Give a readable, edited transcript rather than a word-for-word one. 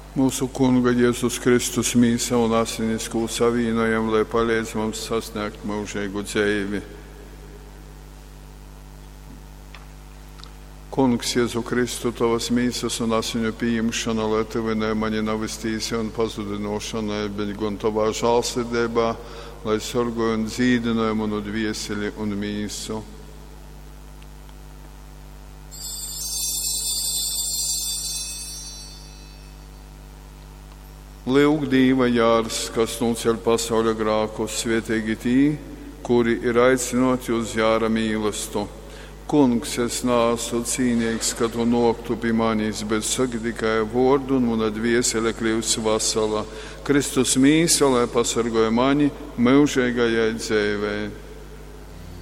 Mūsu Kunga Jēzus Kristus mīsa un asinisko savienojumu, lai palīdz mums sasniegt mūžīgu dzīvi. Kungs, Jēzu Kristu, tavas mīsas un asiņu pieņemšana, lai tuvināja mani navestīsi un pazudinošanai, bet gan tavā žēlsirdībā, lai sorgoja un dzīdināja manu dvieseli un mīsu. Lūk, Dieva jārs, kas nuceļ pasaules grēkus, svētīgi tī, kuri ir aicināti uz jāra mīlestību. Kungs, es neesmu cīnīgs, ka tu noktu pie manis, bet saki tikai vārdu un mana dviesele kļūs vesela. Kristus mīsa, lai pasargāja mani mūžīgajai dzīvei.